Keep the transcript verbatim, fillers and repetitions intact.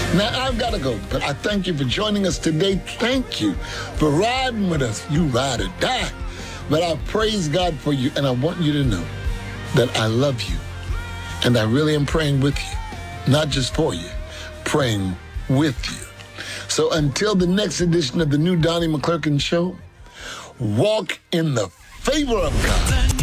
Now, I've got to go, but I thank you for joining us today. Thank you for riding with us. You ride or die. But I praise God for you, and I want you to know that I love you, and I really am praying with you, not just for you, praying with you. So until the next edition of the new Donnie McClurkin Show, walk in the favor of God.